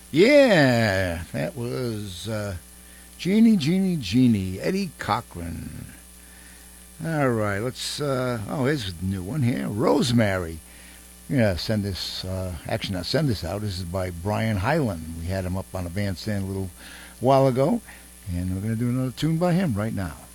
Yeah, that was Jeannie, Jeannie, Jeannie, Eddie Cochran. All right, let's. Here's a new one here. Rosemary. Yeah, send this. Actually, not send this out. This is by Brian Hyland. We had him up on a bandstand a little while ago, and we're going to do another tune by him right now.